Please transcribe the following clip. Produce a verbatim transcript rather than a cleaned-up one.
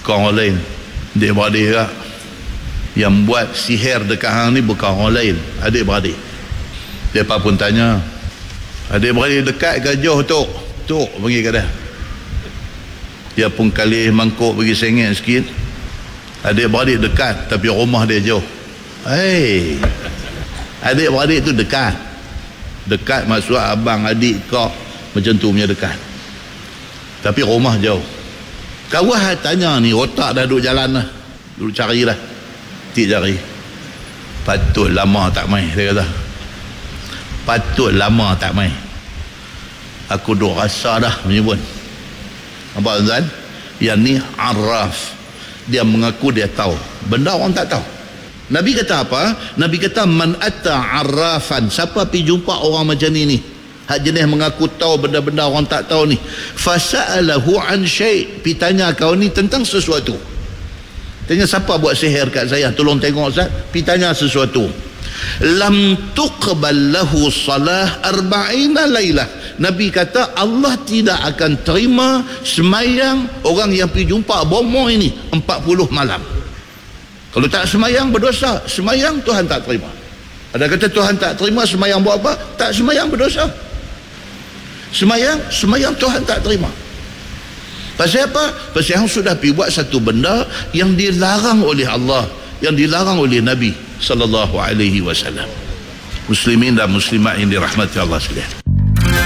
bukan orang lain, adik-beradik juga. Yang buat sihir dekat hang ni bukan orang lain, adik-beradik. Mereka pun tanya, adik-beradik dekat ke jauh tok? Tok pergi kat dia. Dia pun kali mangkuk bagi sengit sikit. Adik-beradik dekat tapi rumah dia jauh. Hei, adik-beradik tu dekat. Dekat maksud abang, adik, kau, macam tu punya dekat. Tapi rumah jauh. Kawan tanya ni, otak dah duduk jalan lah, duduk cari lah, tik cari. Patut lama tak main, dia kata. Patut lama tak main. Aku duk rasa dah menyebut. Nampak tuan? Yang ni araf. Dia mengaku dia tahu benda orang tak tahu. Nabi kata apa? Nabi kata man atta arrafan, siapa pergi jumpa orang macam ni ni, hak jenis mengaku tahu benda-benda orang tak tahu ni, fasa'alahu an syai', pi tanya kau ni tentang sesuatu. Tanya siapa buat sihir kat saya, tolong tengok Ustaz, pi tanya sesuatu. Lam tuqbal lahu salah arba'ina lailah. Nabi kata Allah tidak akan terima semayang orang yang pergi jumpa bomoh ini empat puluh malam. Kalau tak semayang berdosa, semayang Tuhan tak terima. Ada kata Tuhan tak terima semayang buat apa? Tak semayang berdosa. Semayang, semayang Tuhan tak terima. Pasal apa? Pasal yang sudah pergi buat satu benda yang dilarang oleh Allah, yang dilarang oleh Nabi sallallahu alaihi wasallam. Muslimin dan muslimat yang dirahmati Allah sekalian.